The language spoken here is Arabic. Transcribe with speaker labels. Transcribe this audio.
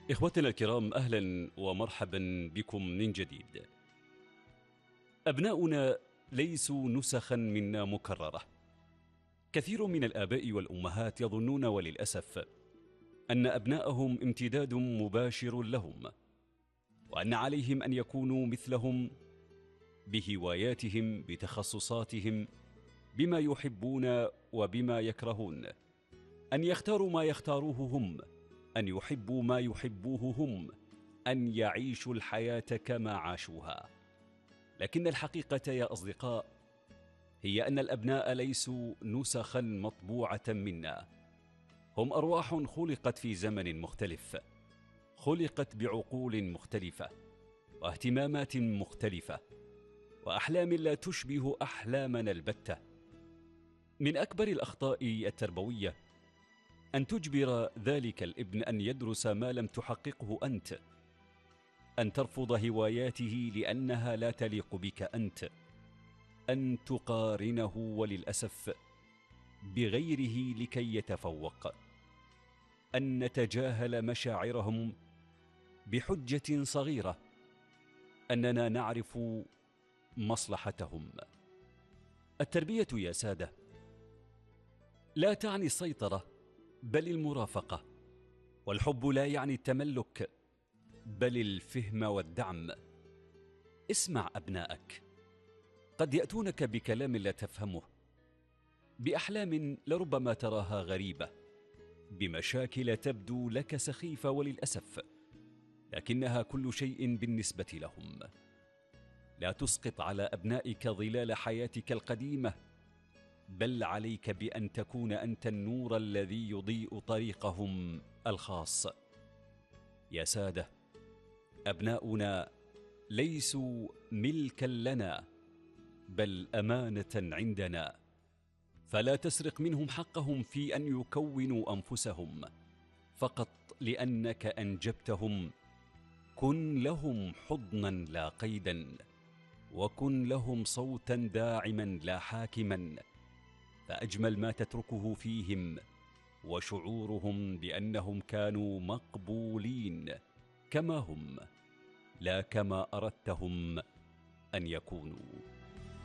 Speaker 1: إخوتنا الكرام، أهلا ومرحبا بكم من جديد. أبناؤنا ليسوا نسخا منا مكررة. كثير من الآباء والأمهات يظنون وللأسف أن أبناءهم امتداد مباشر لهم، وأن عليهم أن يكونوا مثلهم بهواياتهم، بتخصصاتهم، بما يحبون وبما يكرهون، أن يختاروا ما يختاروه هم، أن يحبوا ما يحبوه هم، أن يعيشوا الحياة كما عاشوها. لكن الحقيقة يا أصدقاء هي أن الأبناء ليسوا نسخا مطبوعة منا، هم أرواح خلقت في زمن مختلف، خلقت بعقول مختلفة واهتمامات مختلفة وأحلام لا تشبه أحلامنا البتة. من أكبر الأخطاء التربوية أن تجبر ذلك الابن أن يدرس ما لم تحققه أنت، أن ترفض هواياته لأنها لا تليق بك أنت، أن تقارنه وللأسف بغيره لكي يتفوق، أن نتجاهل مشاعرهم بحجة صغيرة أننا نعرف مصلحتهم. التربية يا سادة لا تعني السيطرة بل المرافقة، والحب لا يعني التملك بل الفهم والدعم. اسمع أبنائك، قد يأتونك بكلام لا تفهمه، بأحلام لربما تراها غريبة، بمشاكل تبدو لك سخيفة وللأسف لكنها كل شيء بالنسبة لهم. لا تسقط على أبنائك ظلال حياتك القديمة، بل عليك بأن تكون أنت النور الذي يضيء طريقهم الخاص. يا سادة، أبناؤنا ليسوا ملكا لنا بل أمانة عندنا، فلا تسرق منهم حقهم في أن يكونوا أنفسهم فقط لأنك أنجبتهم. كن لهم حضنا لا قيدا، وكن لهم صوتا داعما لا حاكما، فأجمل ما تتركه فيهم وشعورهم بأنهم كانوا مقبولين كما هم، لا كما أردتهم أن يكونوا.